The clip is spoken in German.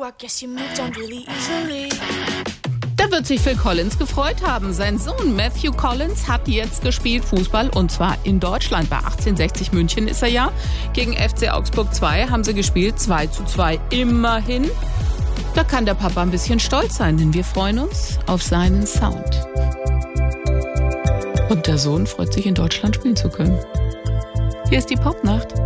Da wird sich Phil Collins gefreut haben. Sein Sohn Matthew Collins hat jetzt gespielt Fußball und zwar in Deutschland. Bei 1860 München ist er ja. Gegen FC Augsburg 2 haben sie gespielt, 2:2 immerhin. Da kann der Papa ein bisschen stolz sein, denn wir freuen uns auf seinen Sound. Und der Sohn freut sich, in Deutschland spielen zu können. Hier ist die Popnacht.